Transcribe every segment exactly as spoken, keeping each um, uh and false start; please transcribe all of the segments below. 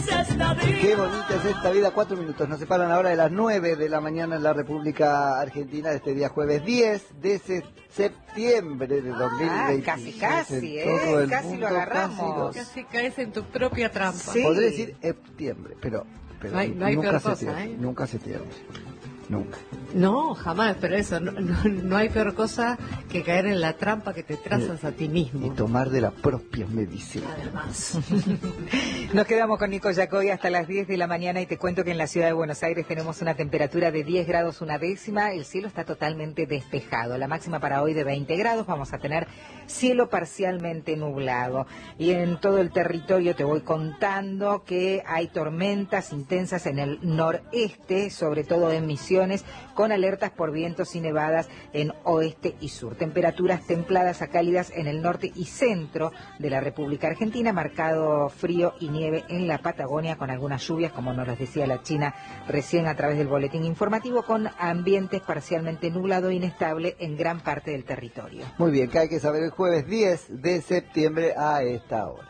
Qué bonita es esta vida. Cuatro minutos nos separan ahora de las nueve de la mañana en la República Argentina de este día jueves diez de septiembre de dos mil veinte. Ah, casi, casi, ¿eh? Casi mundo, lo agarramos. Casi, los... casi caes en tu propia trampa. Sí. Podré decir septiembre, pero, pero no hay, no hay nunca, peor se cosa, pierde, ¿eh? nunca se pierde. Nunca. No, jamás, pero eso, no, no, no hay peor cosa que caer en la trampa que te trazas a ti mismo. Y tomar de la propia medicina. Además. Nos quedamos con Nico Yacoy hasta las diez de la mañana y te cuento que en la ciudad de Buenos Aires tenemos una temperatura de diez grados una décima, el cielo está totalmente despejado, la máxima para hoy de veinte grados, vamos a tener cielo parcialmente nublado. Y en todo el territorio te voy contando que hay tormentas intensas en el noreste, sobre todo en Misiones, con alertas por vientos y nevadas en oeste y sur. Temperaturas templadas a cálidas en el norte y centro de la República Argentina, marcado frío y nieve en la Patagonia, con algunas lluvias, como nos lo decía la China recién a través del boletín informativo, con ambientes parcialmente nublado e inestable en gran parte del territorio. Muy bien, que hay que saber el jueves diez de septiembre a esta hora.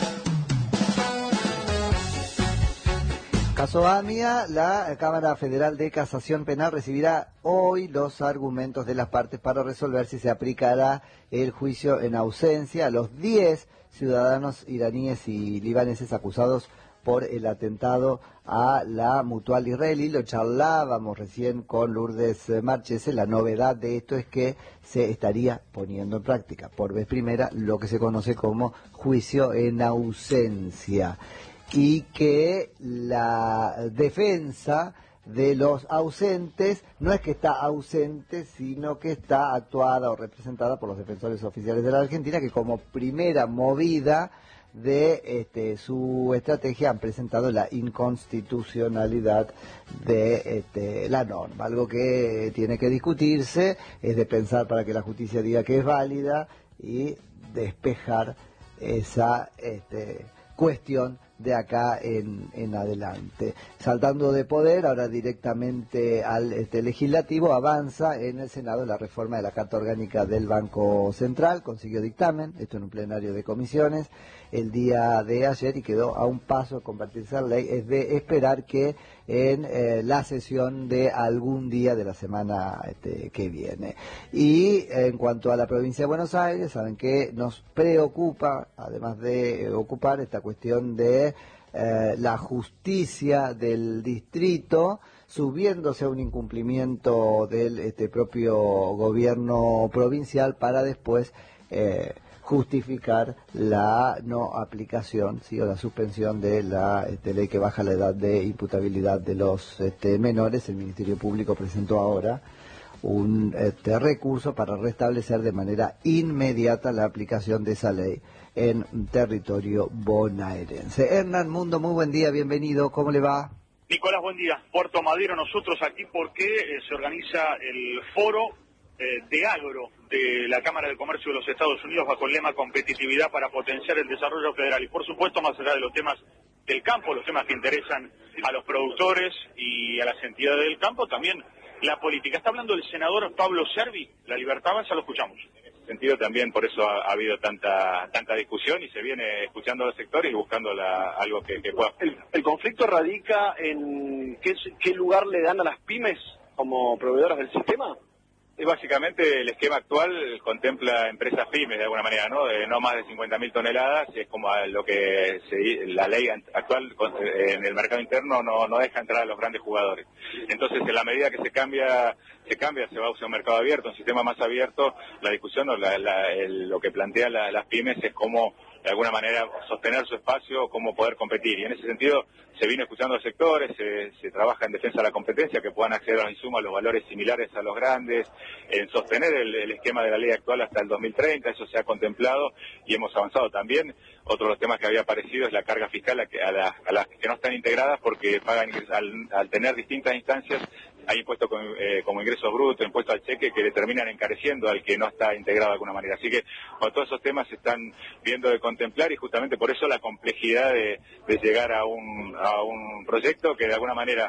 Caso AMIA, la Cámara Federal de Casación Penal recibirá hoy los argumentos de las partes para resolver si se aplicará el juicio en ausencia a los diez ciudadanos iraníes y libaneses acusados por el atentado a la Mutual israelí. Lo charlábamos recién con Lourdes Marchese. La novedad de esto es que se estaría poniendo en práctica por vez primera lo que se conoce como juicio en ausencia, y que la defensa de los ausentes no es que está ausente, sino que está actuada o representada por los defensores oficiales de la Argentina, que como primera movida de este, su estrategia han presentado la inconstitucionalidad de este, la norma. Algo que tiene que discutirse, es de pensar para que la justicia diga que es válida y despejar esa este, cuestión de acá en, en adelante. Saltando de poder, ahora directamente al este, legislativo, avanza en el Senado la reforma de la Carta Orgánica del Banco Central, consiguió dictamen, esto en un plenario de comisiones, el día de ayer, y quedó a un paso de convertirse en ley. Es de esperar que en eh, la sesión de algún día de la semana este, que viene. Y en cuanto a la provincia de Buenos Aires, saben que nos preocupa, además de eh, ocupar, esta cuestión de eh, la justicia del distrito, subiéndose a un incumplimiento del este, propio gobierno provincial para después eh, justificar la no aplicación, sí, o la suspensión de la este, ley que baja la edad de imputabilidad de los este, menores. El Ministerio Público presentó ahora un este, recurso para restablecer de manera inmediata la aplicación de esa ley en territorio bonaerense. Hernán Mundo, muy buen día, bienvenido, ¿cómo le va? Nicolás, buen día. Puerto Madero, nosotros aquí porque eh, se organiza el foro eh, de agro de la Cámara de Comercio de los Estados Unidos bajo el lema competitividad para potenciar el desarrollo federal. Y por supuesto, más allá de los temas del campo, los temas que interesan a los productores y a las entidades del campo, también la política. Está hablando el senador Pablo Servi, La Libertad Avanza, lo escuchamos. Sentido también, por eso ha, ha habido tanta tanta discusión y se viene escuchando a los sectores y buscando la, algo que, que pueda. El, el conflicto radica en qué, qué lugar le dan a las pymes como proveedoras del sistema. Y básicamente el esquema actual contempla empresas pymes de alguna manera, ¿no? De no más de cincuenta mil toneladas, y es como lo que se, la ley actual en el mercado interno no, no deja entrar a los grandes jugadores. Entonces, en la medida que se cambia, se cambia, se va hacia un mercado abierto, un sistema más abierto, la discusión o la, la, el, lo que plantea la, las pymes es cómo de alguna manera sostener su espacio, cómo poder competir. Y en ese sentido se vino escuchando a los sectores, se, se trabaja en defensa de la competencia, que puedan acceder a los insumos a los valores similares a los grandes, en sostener el, el esquema de la ley actual hasta el dos mil treinta, eso se ha contemplado y hemos avanzado también. Otro de los temas que había aparecido es la carga fiscal a, que, a, la, a las que no están integradas porque pagan al, al tener distintas instancias. Hay impuestos como, eh, como ingresos brutos, impuesto al cheque, que le terminan encareciendo al que no está integrado de alguna manera. Así que bueno, todos esos temas se están viendo de contemplar y justamente por eso la complejidad de, de llegar a un, a un proyecto que de alguna manera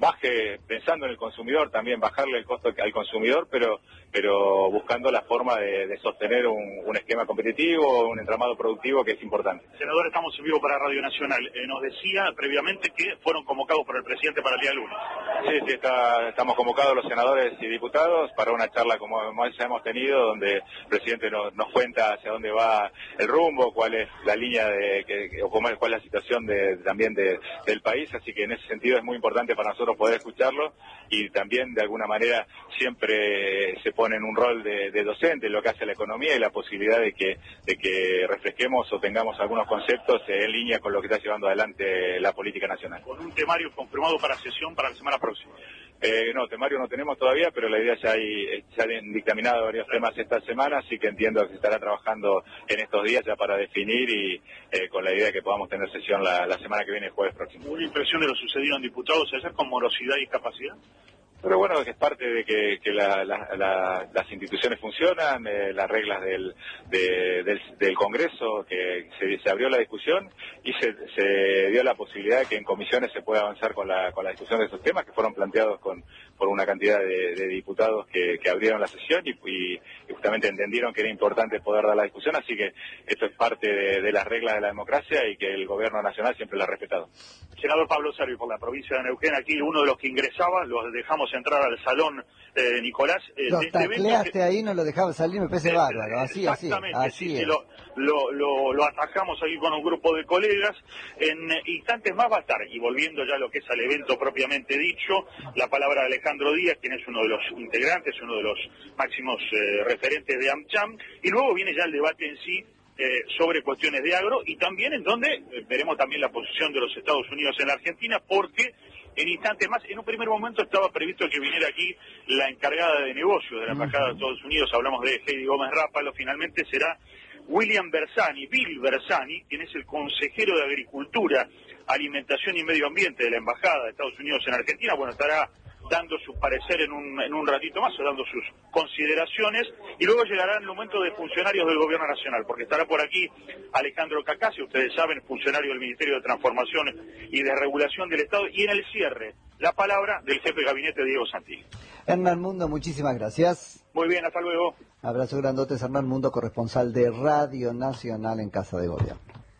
baje, pensando en el consumidor, también bajarle el costo al consumidor, pero pero buscando la forma de, de sostener un, un esquema competitivo, un entramado productivo que es importante. Senador, estamos en vivo para Radio Nacional. Eh, nos decía previamente que fueron convocados por el presidente para el día lunes. Sí, sí, está, estamos convocados los senadores y diputados para una charla como, como esa hemos tenido, donde el presidente nos, nos cuenta hacia dónde va el rumbo, cuál es la línea de, que, o cómo es, cuál es la situación de, también de, del país, así que en ese sentido es muy importante para nosotros poder escucharlo y también de alguna manera siempre se pone en un rol de, de docente lo que hace la economía y la posibilidad de que, de que refresquemos o tengamos algunos conceptos en línea con lo que está llevando adelante la política nacional. Con un temario confirmado para sesión para la semana próxima. Eh, no, temario no tenemos todavía, pero la idea ya hay, ya han dictaminado varios temas esta semana, así que entiendo que se estará trabajando en estos días ya para definir y eh, con la idea de que podamos tener sesión la, la semana que viene, el jueves próximo. ¿Una impresión de lo sucedido en diputados ayer con morosidad y capacidad? Pero bueno, que es parte de que, que la, la, la, las instituciones funcionan, eh, las reglas del, de, del, del Congreso, que se, se abrió la discusión y se, se dio la posibilidad de que en comisiones se pueda avanzar con la, con la discusión de esos temas que fueron planteados con, por una cantidad de, de diputados que, que abrieron la sesión y, y, y justamente entendieron que era importante poder dar la discusión, así que esto es parte de, de las reglas de la democracia y que el gobierno nacional siempre la ha respetado. Senador Pablo Servio, por la provincia de Neuquén, aquí uno de los que ingresaba, los dejamos entrar al salón eh, Nicolás. Eh, los tacleaste que... ahí, no lo dejaba salir, me parece eh, bárbaro, así, así, así sí, es. Sí, lo, lo, lo, lo atajamos aquí con un grupo de colegas. En instantes más va a estar, y volviendo ya a lo que es al evento propiamente dicho, la palabra de Alejandro Díaz, quien es uno de los integrantes, uno de los máximos eh, referentes de AmCham, y luego viene ya el debate en sí, Eh, sobre cuestiones de agro y también en donde eh, veremos también la posición de los Estados Unidos en la Argentina, porque en instantes más, en un primer momento estaba previsto que viniera aquí la encargada de negocios de la Embajada de Estados Unidos, hablamos de Heidi Gómez Rápalo, finalmente será William Bersani, Bill Bersani, quien es el consejero de Agricultura, Alimentación y Medio Ambiente de la Embajada de Estados Unidos en Argentina. Bueno, estará dando su parecer en un, en un ratito más, o dando sus consideraciones, y luego llegará el momento de funcionarios del Gobierno Nacional, porque estará por aquí Alejandro Cacassi, ustedes saben, funcionario del Ministerio de Transformación y de Regulación del Estado, y en el cierre, la palabra del jefe de gabinete, Diego Santilli. Hernán Mundo, muchísimas gracias. Muy bien, hasta luego. Abrazo grandotes, Hernán Mundo, corresponsal de Radio Nacional en Casa de Gobierno.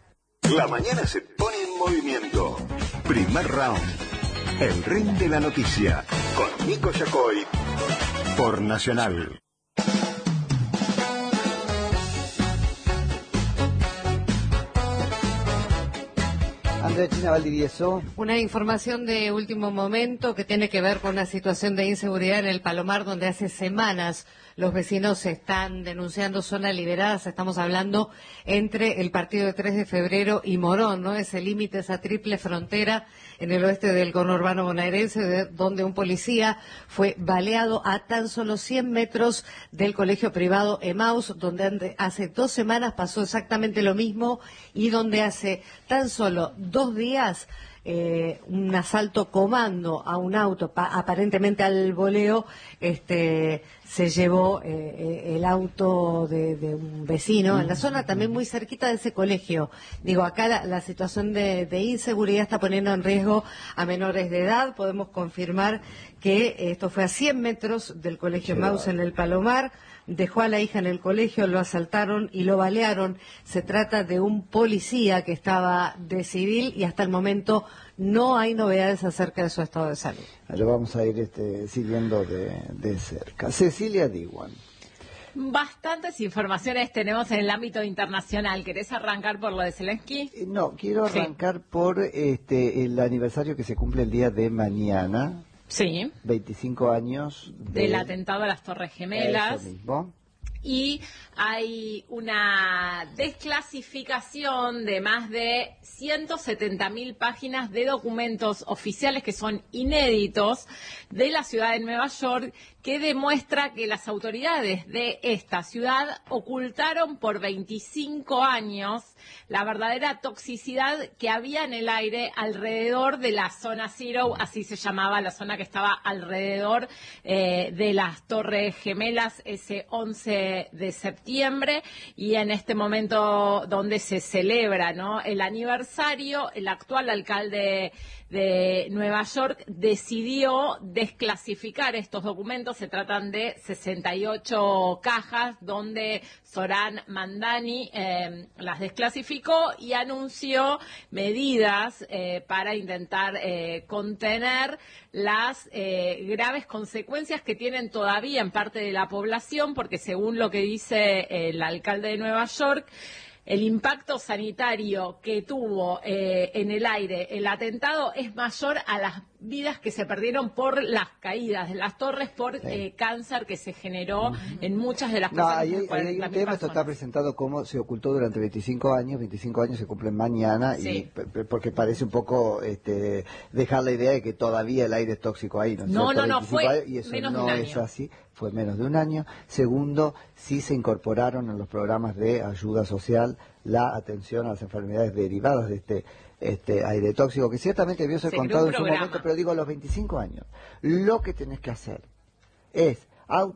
La mañana se pone en movimiento. Primer round. El ring de la noticia, con Nico Yacoy, por Nacional. Andrea China Valdivieso. Una información de último momento que tiene que ver con una situación de inseguridad en el Palomar, donde hace semanas los vecinos están denunciando zonas liberadas. Estamos hablando entre el partido de tres de febrero y Morón, ¿no? Ese límite, esa triple frontera en el oeste del conurbano bonaerense, de, donde un policía fue baleado a tan solo cien metros del colegio privado Emaús, donde hace dos semanas pasó exactamente lo mismo y donde hace tan solo dos días Eh, un asalto comando a un auto, pa, aparentemente al voleo, este, se llevó eh, el auto de, de un vecino en la zona también muy cerquita de ese colegio. Digo, acá la, la situación de, de inseguridad está poniendo en riesgo a menores de edad. Podemos confirmar que esto fue a cien metros del colegio Emaús en el Palomar. Dejó a la hija en el colegio, lo asaltaron y lo balearon. Se trata de un policía que estaba de civil y hasta el momento no hay novedades acerca de su estado de salud. Lo vamos a ir este, siguiendo de, de cerca. Cecilia Diwan. Bastantes informaciones tenemos en el ámbito internacional. ¿Querés arrancar por lo de Zelensky? No, quiero arrancar sí. por este el aniversario que se cumple el día de mañana. Sí. veinticinco años de... del atentado a las Torres Gemelas. Eso mismo. Y hay una desclasificación de más de ciento setenta mil páginas de documentos oficiales que son inéditos de la ciudad de Nueva York, que demuestra que las autoridades de esta ciudad ocultaron por veinticinco años la verdadera toxicidad que había en el aire alrededor de la zona Zero, así se llamaba la zona que estaba alrededor eh, de las Torres Gemelas ese once once de septiembre, y en este momento donde se celebra, ¿no?, el aniversario, el actual alcalde de Nueva York decidió desclasificar estos documentos. Se tratan de sesenta y ocho cajas donde Zohrán Mamdani eh, las desclasificó y anunció medidas eh, para intentar eh, contener las eh, graves consecuencias que tienen todavía en parte de la población, porque según lo que dice el alcalde de Nueva York, el impacto sanitario que tuvo eh, en el aire el atentado es mayor a las vidas que se perdieron por las caídas de las torres, por sí. eh, cáncer que se generó uh-huh. en muchas de las no, cosas. Hay, hay, hay un tema, esto está presentado como se ocultó durante veinticinco años, veinticinco años se cumplen mañana, sí. y porque parece un poco este, dejar la idea de que todavía el aire es tóxico ahí. No, no, no, no, fue años, y eso menos no de un año. Es así, fue menos de un año. Segundo, sí se incorporaron en los programas de ayuda social la atención a las enfermedades derivadas de este este aire tóxico, que ciertamente debió ser se contado en su momento, pero digo, a los veinticinco años. Lo que tenés que hacer es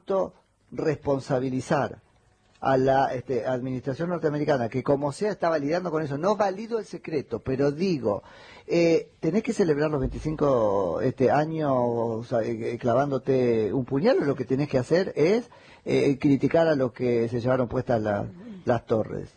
autorresponsabilizar a la este, administración norteamericana, que como sea estaba lidiando con eso. No valido el secreto, pero digo, eh, tenés que celebrar los veinticinco este, años o sea, eh, clavándote un puñal, o lo que tenés que hacer es eh, criticar a los que se llevaron puestas la, las torres.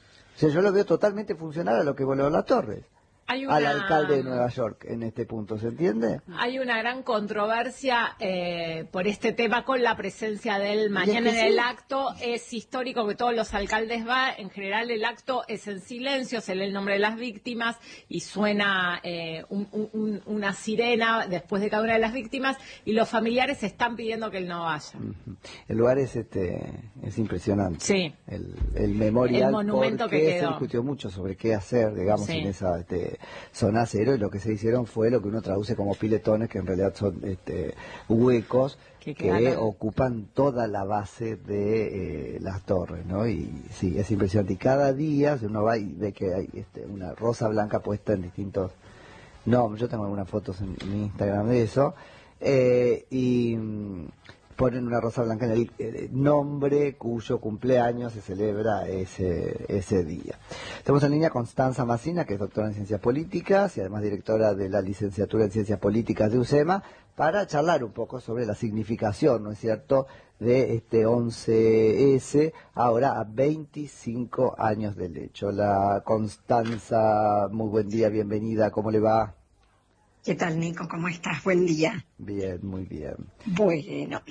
O sea, yo lo veo totalmente funcional a lo que voló las torres. Hay una... al alcalde de Nueva York en este punto, ¿se entiende? Hay una gran controversia eh, por este tema con la presencia del mañana es que en sí. el acto. Es histórico que todos los alcaldes van, en general el acto es en silencio, se lee el nombre de las víctimas y suena eh, un, un, una sirena después de cada una de las víctimas, y los familiares están pidiendo que él no vaya. Uh-huh. El lugar es este es impresionante. Sí. El, el memorial, el monumento porque que quedó. Se discutió mucho sobre qué hacer, digamos, sí. en esa... Este, zona cero, y lo que se hicieron fue lo que uno traduce como piletones, que en realidad son este, huecos que, que ocupan toda la base de eh, las torres, ¿no? Y sí, es impresionante. Y cada día uno va y ve que hay este, una rosa blanca puesta en distintos... No, yo tengo algunas fotos en, en Instagram de eso, eh, y ponen una rosa blanca en el eh, nombre cuyo cumpleaños se celebra ese, ese día. Estamos en línea con Constanza Massina, que es doctora en Ciencias Políticas y además directora de la licenciatura en Ciencias Políticas de U C E M A, para charlar un poco sobre la significación, ¿no es cierto?, de este once ese, ahora a veinticinco años del hecho. La Constanza, muy buen día, bienvenida, ¿cómo le va? ¿Qué tal, Nico? ¿Cómo estás? Buen día. Bien, muy bien. Bueno,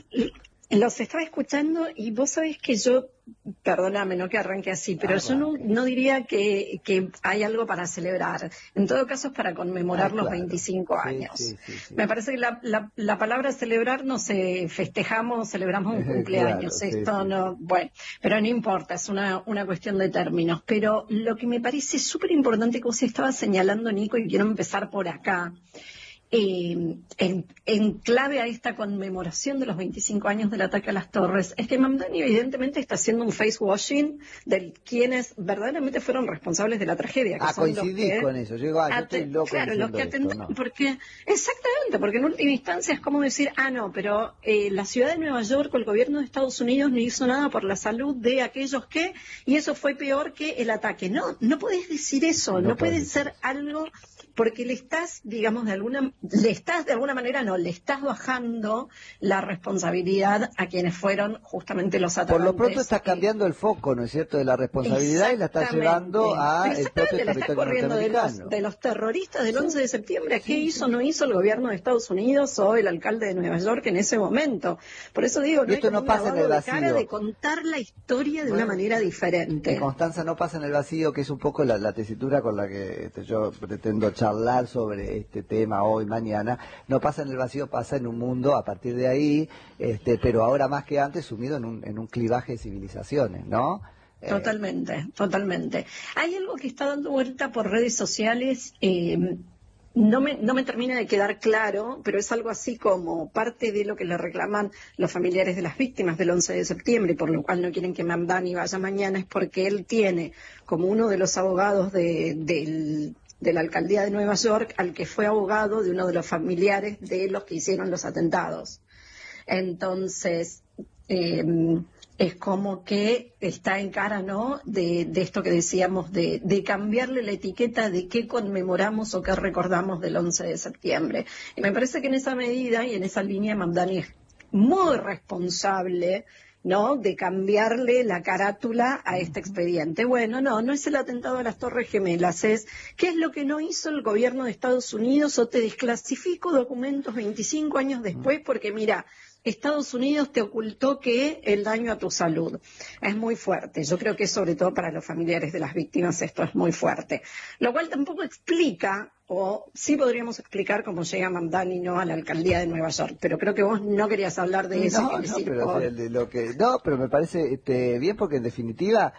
los estaba escuchando y vos sabés que yo, perdóname, no que arranque así, pero ah, yo no, no diría que, que hay algo para celebrar. En todo caso es para conmemorar ah, claro. los veinticinco años. Sí, sí, sí, sí. Me parece que la, la, la palabra celebrar no se festejamos, celebramos un cumpleaños. Claro, Esto sí, no, sí. bueno, pero no importa, es una, una cuestión de términos. Pero lo que me parece súper importante que vos estabas señalando, Nico, y quiero empezar por acá, Eh, en, en clave a esta conmemoración de los veinticinco años del ataque a las torres, es que Mamdani evidentemente está haciendo un face washing de quienes verdaderamente fueron responsables de la tragedia. Que ah, son coincidí los que con eso. Yo digo, ah, yo estoy loco claro, los que esto, atend- ¿no? porque exactamente, porque en última instancia es como decir, ah, no, pero eh, la ciudad de Nueva York o el gobierno de Estados Unidos no hizo nada por la salud de aquellos que, y eso fue peor que el ataque. No, no podés decir eso, no, no puede ser algo... porque le estás, digamos, de alguna, le estás de alguna manera, no, le estás bajando la responsabilidad a quienes fueron justamente los atacantes. Por lo pronto está cambiando el foco, ¿no es cierto?, de la responsabilidad, y la está llevando a el propio la territorio corriendo norteamericano. De los, de los terroristas del sí. once de septiembre, ¿qué sí, hizo, sí. no hizo el gobierno de Estados Unidos o el alcalde de Nueva York en ese momento? Por eso digo, no esto hay no pasa en el vacío. De, cara de contar la historia de bueno, una manera diferente. En Constanza no pasa en el vacío, que es un poco la, la tesitura con la que este, yo pretendo charlar sobre este tema hoy, mañana. No pasa en el vacío, pasa en un mundo a partir de ahí, este, pero ahora más que antes sumido en un, en un clivaje de civilizaciones, ¿no? Totalmente, eh. totalmente. Hay algo que está dando vuelta por redes sociales, eh, no me, no me termina de quedar claro, pero es algo así como parte de lo que le reclaman los familiares de las víctimas del once de septiembre, por lo cual no quieren que Mamdani vaya mañana, es porque él tiene como uno de los abogados de, del de la alcaldía de Nueva York al que fue abogado de uno de los familiares de los que hicieron los atentados. Entonces, eh, es como que está en cara, ¿no?, de, de esto que decíamos, de, de cambiarle la etiqueta de qué conmemoramos o qué recordamos del once de septiembre. Y me parece que en esa medida y en esa línea Mamdani es muy responsable, ¿no?, de cambiarle la carátula a este expediente. Bueno, no, no es el atentado a las Torres Gemelas, es ¿qué es lo que no hizo el gobierno de Estados Unidos? O te desclasifico documentos veinticinco años después porque, mira, Estados Unidos te ocultó que el daño a tu salud. Es muy fuerte. Yo creo que sobre todo para los familiares de las víctimas esto es muy fuerte. Lo cual tampoco explica, o sí podríamos explicar cómo llega Mamdani, ¿no?, a la alcaldía de Nueva York. Pero creo que vos no querías hablar de eso. No, no, decir, pero, por... o sea, de lo que, no, pero me parece este, bien porque en definitiva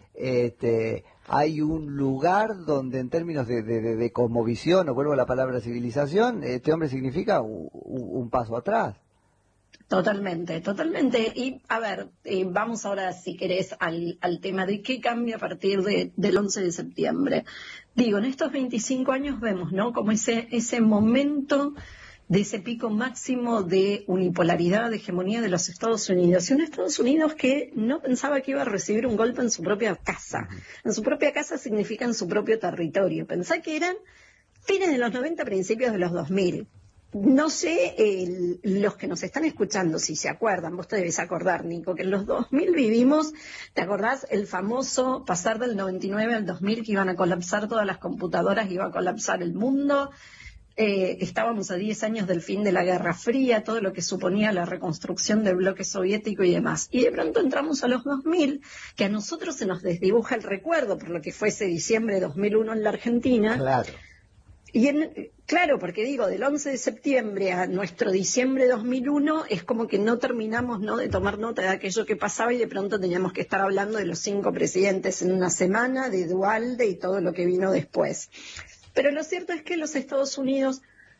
este, hay un lugar donde en términos de, de, de, de cosmovisión, o vuelvo a la palabra civilización, este hombre significa un, un paso atrás. Totalmente, totalmente. Y a ver, eh, vamos ahora, si querés, al, al tema de qué cambia a partir de, del once de septiembre. Digo, en estos veinticinco años vemos, ¿no?, como ese, ese momento de ese pico máximo de unipolaridad, de hegemonía de los Estados Unidos. Y un Estados Unidos que no pensaba que iba a recibir un golpe en su propia casa. En su propia casa significa en su propio territorio. Pensá que eran fines de los noventa, principios de los dos mil. No sé, el, los que nos están escuchando, si se acuerdan, vos te debes acordar, Nico, que en los dos mil vivimos, ¿te acordás? El famoso pasar del noventa y nueve al dos mil, que iban a colapsar todas las computadoras, iba a colapsar el mundo. Eh, estábamos a diez años del fin de la Guerra Fría, todo lo que suponía la reconstrucción del bloque soviético y demás. Y de pronto entramos a los dos mil, que a nosotros se nos desdibuja el recuerdo por lo que fue ese diciembre de dos mil uno en la Argentina. Claro. Y en, claro, porque digo, del once de septiembre a nuestro diciembre de dos mil uno es como que no terminamos, ¿no?, de tomar nota de aquello que pasaba y de pronto teníamos que estar hablando de los cinco presidentes en una semana, de Duhalde y todo lo que vino después. Pero lo cierto es que los Estados Unidos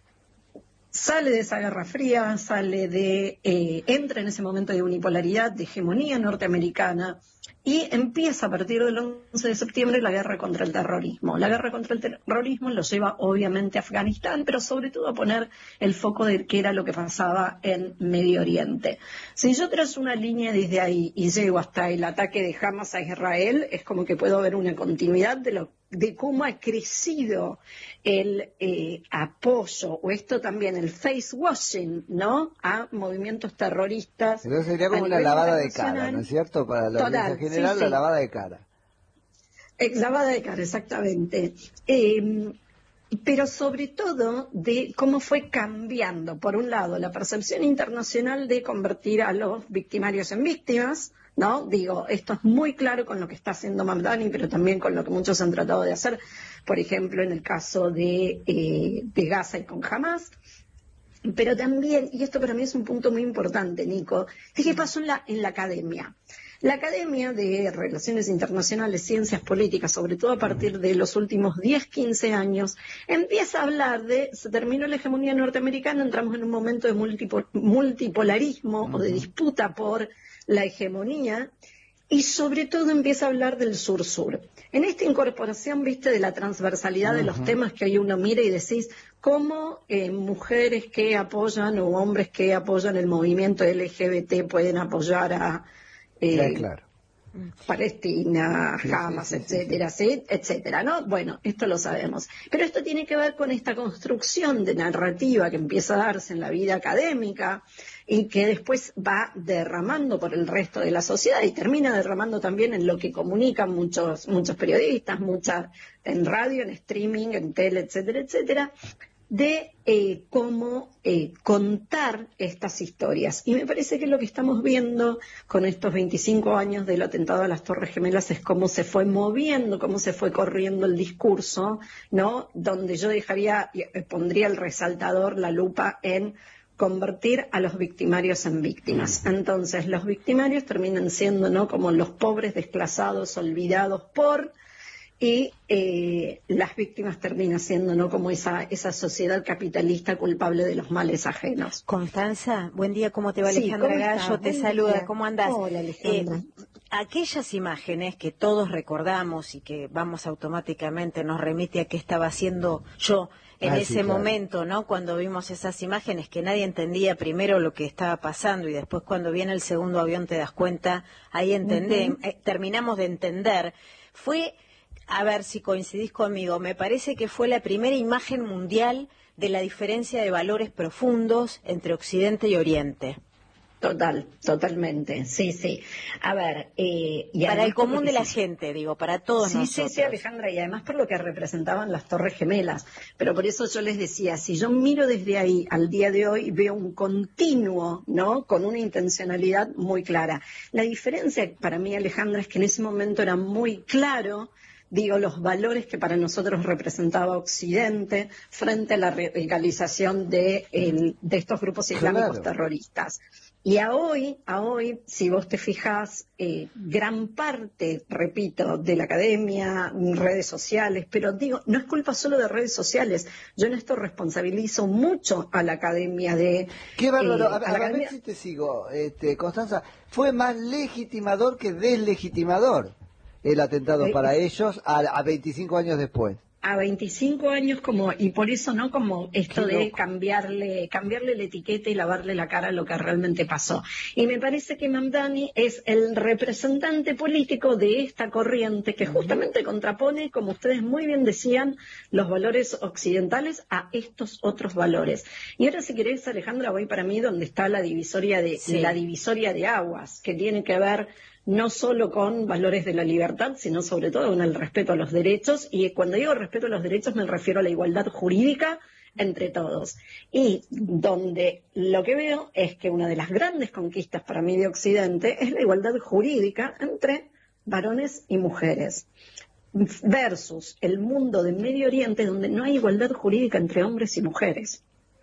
sale de esa Guerra Fría, sale de, eh, entra en ese momento de unipolaridad, de hegemonía norteamericana, y empieza a partir del once de septiembre la guerra contra el terrorismo. La guerra contra el terrorismo lo lleva obviamente a Afganistán, pero sobre todo a poner el foco de qué era lo que pasaba en Medio Oriente. Si yo trazo una línea desde ahí y llego hasta el ataque de Hamas a Israel, es como que puedo ver una continuidad de lo de cómo ha crecido el eh, apoyo, o esto también, el face washing, ¿no?, a movimientos terroristas. Entonces sería como una lavada de cara, ¿no es cierto? Para la Total, audiencia general, sí, la sí. lavada de cara. Eh, lavada de cara, exactamente. Eh, pero sobre todo de cómo fue cambiando, por un lado, la percepción internacional de convertir a los victimarios en víctimas, ¿no? Digo, esto es muy claro con lo que está haciendo Mamdani, pero también con lo que muchos han tratado de hacer, por ejemplo, en el caso de, eh, de Gaza y con Hamas. Pero también, y esto para mí es un punto muy importante, Nico, de qué pasó en la, en la academia. La Academia de Relaciones Internacionales, Ciencias Políticas, sobre todo a partir de los últimos diez, quince años, empieza a hablar de, se terminó la hegemonía norteamericana, entramos en un momento de multipol, multipolarismo uh-huh. o de disputa por la hegemonía, y sobre todo empieza a hablar del sur-sur. En esta incorporación, viste, de la transversalidad uh-huh. de los temas que ahí uno mira y decís, cómo eh, mujeres que apoyan o hombres que apoyan el movimiento L G B T pueden apoyar a eh, sí, claro. Palestina, sí, Hamas, sí, sí, etcétera, sí, sí, etcétera, ¿no? Bueno, esto lo sabemos. Pero esto tiene que ver con esta construcción de narrativa que empieza a darse en la vida académica y que después va derramando por el resto de la sociedad y termina derramando también en lo que comunican muchos, muchos periodistas, muchas en radio, en streaming, en tele, etcétera, etcétera, de eh, cómo eh, contar estas historias. Y me parece que lo que estamos viendo con estos veinticinco años del atentado a las Torres Gemelas es cómo se fue moviendo, cómo se fue corriendo el discurso, ¿no? Donde yo dejaría, eh, pondría el resaltador, la lupa en convertir a los victimarios en víctimas. Entonces, los victimarios terminan siendo, ¿no?, como los pobres desplazados, olvidados por... y eh, las víctimas terminan siendo, ¿no?, como esa esa sociedad capitalista culpable de los males ajenos. Constanza, buen día, ¿cómo te va? Sí, Alejandra ¿cómo Gallo estás? te Buen saluda, día. ¿cómo andás? Hola, Alejandra. Eh, aquellas imágenes que todos recordamos y que vamos automáticamente, nos remite a qué estaba haciendo yo en Ah, ese sí, claro. momento, ¿no? Cuando vimos esas imágenes que nadie entendía primero lo que estaba pasando y después cuando viene el segundo avión te das cuenta, ahí entendé, Ujú. eh, terminamos de entender. Fue, a ver si coincidís conmigo, me parece que fue la primera imagen mundial de la diferencia de valores profundos entre Occidente y Oriente. Total, totalmente, sí, sí. A ver, eh, y Para además el por común lo de que la sí- gente, digo, para todos Sí, nosotros. sí, sí, Alejandra, y además por lo que representaban las Torres Gemelas. Pero por eso yo les decía, si yo miro desde ahí al día de hoy, veo un continuo, ¿no? Con una intencionalidad muy clara. La diferencia para mí, Alejandra, es que en ese momento era muy claro, digo, los valores que para nosotros representaba Occidente frente a la radicalización de, el- de estos grupos islámicos Claro. terroristas. Y a hoy, a hoy, si vos te fijas, eh, gran parte, repito, de la academia, redes sociales, pero digo, no es culpa solo de redes sociales. Yo en esto responsabilizo mucho a la academia de... Qué bárbaro. eh, a, a la a ver academia- si te sigo, este, Constanza. Fue más legitimador que deslegitimador el atentado Eh, para ellos a, a veinticinco años después. A veinticinco años como, y por eso no como esto Qué de loco. cambiarle, cambiarle la etiqueta y lavarle la cara a lo que realmente pasó. Y me parece que Mamdani es el representante político de esta corriente que justamente contrapone, como ustedes muy bien decían, los valores occidentales a estos otros valores. Y ahora si querés, Alejandra, voy para mí donde está la divisoria de, Sí. la divisoria de aguas, que tiene que ver no solo con valores de la libertad, sino sobre todo con el respeto a los derechos. Y cuando digo respeto a los derechos me refiero a la igualdad jurídica entre todos. Y donde lo que veo es que una de las grandes conquistas para mí de Occidente es la igualdad jurídica entre varones y mujeres, versus el mundo de Medio Oriente, donde no hay igualdad jurídica entre hombres y mujeres.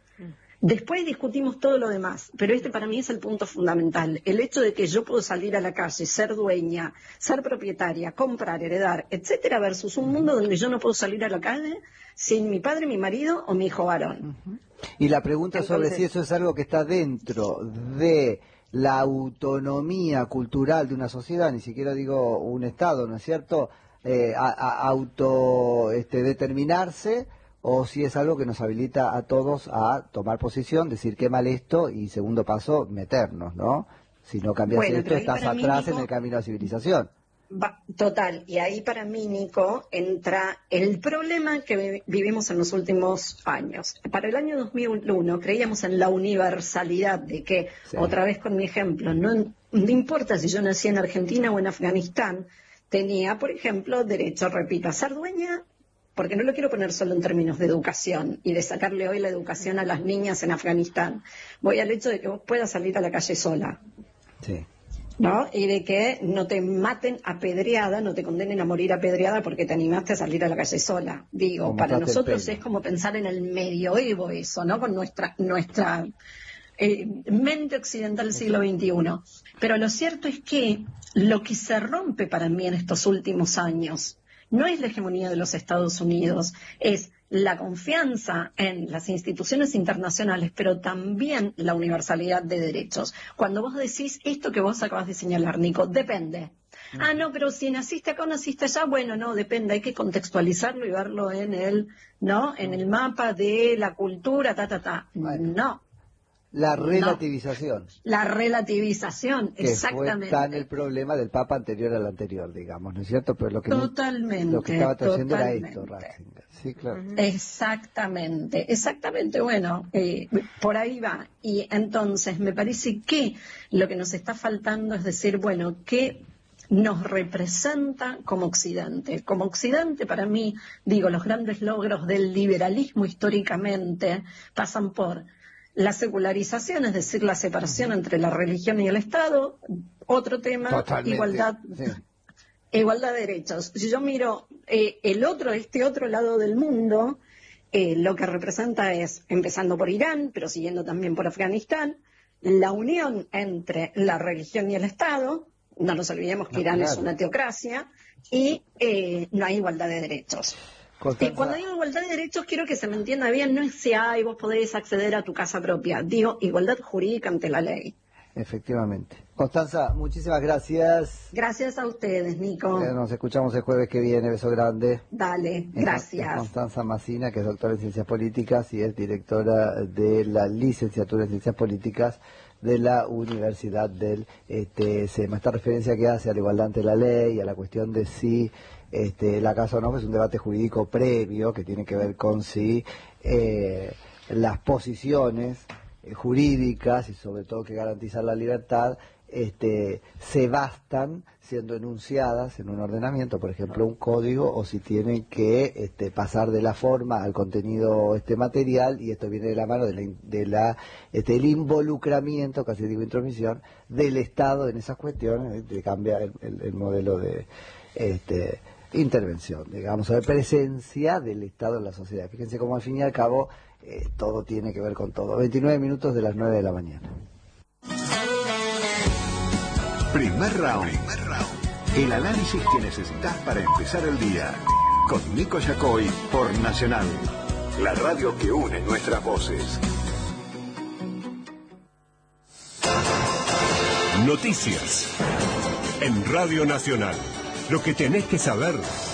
Después discutimos todo lo demás, pero este para mí es el punto fundamental. El hecho de que yo puedo salir a la calle, ser dueña, ser propietaria, comprar, heredar, etcétera, versus un mundo donde yo no puedo salir a la calle sin mi padre, mi marido o mi hijo varón. Y la pregunta sobre Entonces- si eso es algo que está dentro de la autonomía cultural de una sociedad, ni siquiera digo un Estado, ¿no es cierto? Eh, a, a auto este, determinarse, o si es algo que nos habilita a todos a tomar posición, decir qué mal esto y segundo paso, meternos, ¿no? Si no cambias Bueno, esto, pero ahí estás para mí, atrás Nico, en el camino a la civilización. Va- total, y ahí para mí, Nico, entra el problema que vi- vivimos en los últimos años. Para el año dos mil uno creíamos en la universalidad de que, Sí. otra vez con mi ejemplo, no, no importa si yo nací en Argentina o en Afganistán, tenía, por ejemplo, derecho, repito, a ser dueña, porque no lo quiero poner solo en términos de educación y de sacarle hoy la educación a las niñas en Afganistán. Voy al hecho de que vos puedas salir a la calle sola, Sí. ¿no? Y de que no te maten apedreada, no te condenen a morir apedreada porque te animaste a salir a la calle sola. Digo, Como para trate el nosotros pelo. es como pensar en el medioevo eso, ¿no? Con nuestra nuestra eh, mente occidental del siglo veintiuno. Pero lo cierto es que lo que se rompe para mí en estos últimos años no es la hegemonía de los Estados Unidos, es la confianza en las instituciones internacionales, pero también la universalidad de derechos. Cuando vos decís esto que vos acabas de señalar, Nico, depende. Ah, no, pero si naciste acá o naciste allá, bueno, no, depende, hay que contextualizarlo y verlo en el, ¿no? En el mapa de la cultura, ta, ta, ta. Bueno. No. La No. relativización. La relativización, Que exactamente. fue tan el problema del Papa anterior al anterior, digamos, ¿no es cierto? Pero lo que, Totalmente, lo que estaba trayendo era esto, totalmente. Ratzinger. Sí, claro. Exactamente, exactamente, bueno, eh, por ahí va. Y entonces me parece que lo que nos está faltando es decir, bueno, ¿qué nos representa como Occidente? Como Occidente, para mí, digo, los grandes logros del liberalismo históricamente pasan por la secularización, es decir, la separación entre la religión y el Estado. Otro tema, Totalmente. igualdad. Sí. Igualdad de derechos. Si yo miro eh, el otro, este otro lado del mundo, eh, lo que representa es, empezando por Irán, pero siguiendo también por Afganistán, la unión entre la religión y el Estado. No nos olvidemos que No, Irán claro. es una teocracia y eh, no hay igualdad de derechos. Constanza, Y cuando digo igualdad de derechos, quiero que se me entienda bien, no es si hay, vos podés acceder a tu casa propia. Digo igualdad jurídica ante la ley. Efectivamente. Constanza, muchísimas gracias. Gracias a ustedes, Nico. Eh, nos escuchamos el jueves que viene. Beso grande. Dale, gracias. Es Constanza Massina, que es doctora en Ciencias Políticas y es directora de la licenciatura en Ciencias Políticas de la Universidad del este, SEMA. Esta referencia que hace a la igualdad ante la ley, a la cuestión de si este, la casa o no, es un debate jurídico previo que tiene que ver con si eh, las posiciones jurídicas y sobre todo que garantizar la libertad este, se bastan siendo enunciadas en un ordenamiento, por ejemplo un código, o si tienen que este, pasar de la forma al contenido este material, y esto viene de la mano de la, de la este, el involucramiento, casi digo intromisión, del Estado en esas cuestiones, de cambiar el, el, el modelo de este, intervención, digamos, de presencia del Estado en la sociedad. Fíjense cómo al fin y al cabo Eh, todo tiene que ver con todo. veintinueve minutos de las nueve de la mañana. Primer round. Primer round. El análisis que necesitas para empezar el día. Con Nico Yacoy por Nacional. La radio que une nuestras voces. Noticias. En Radio Nacional. Lo que tenés que saber